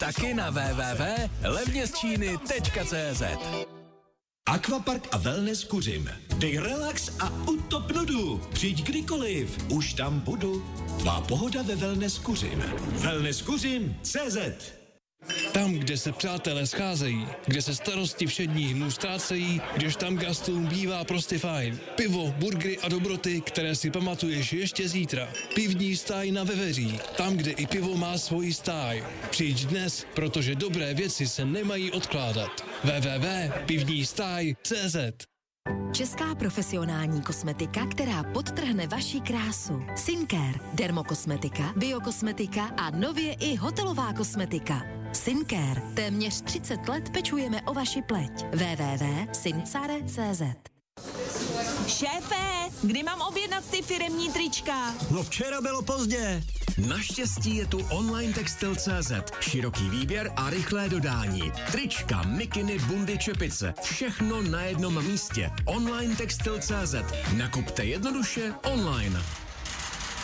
taky na www.levnězčíny.cz. Aquapark a wellness Kuřim. Dej relax a utop nudu. Přijď kdykoliv, už tam budu. Tvá pohoda ve wellness Kuřim. Wellness Kuřim CZ. Tam, kde se přátelé scházejí, kde se starosti všedních dnů ztrácejí, kdež tam gastům bývá prostě fajn. Pivo, burgery a dobroty, které si pamatuješ ještě zítra. Pivní stáj na Veveří, tam, kde i pivo má svoji stáj. Přijď dnes, protože dobré věci se nemají odkládat. www.pivnistáj.cz. Česká profesionální kosmetika, která podtrhne vaši krásu. Sincare, dermokosmetika, biokosmetika a nově i hotelová kosmetika. Sincare. Téměř 30 let pečujeme o vaši pleť. www.sincare.cz. Šéfe, kdy mám objednat ty firemní trička? No včera bylo pozdě. Naštěstí je tu online textil.cz. Široký výběr a rychlé dodání. Trička, mikiny, bundy, čepice. Všechno na jednom místě. Online textil.cz. Nakupte jednoduše online.